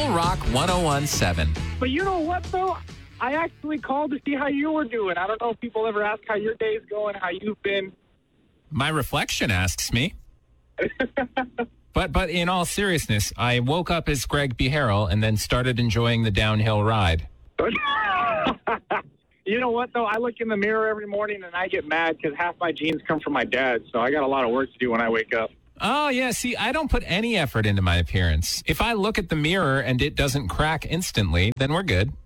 Full Rock 1017. But you know what, though? I actually called to see how you were doing. I don't know if people ever ask how your day's going, how you've been. My reflection asks me. But in all seriousness, I woke up as Greg B. Harrell and then started enjoying the downhill ride. You know what, though? I look in the mirror every morning and I get mad because half my genes come from my dad, so I got a lot of work to do when I wake up. Oh, yeah. See, I don't put any effort into my appearance. If I look at the mirror and it doesn't crack instantly, then we're good.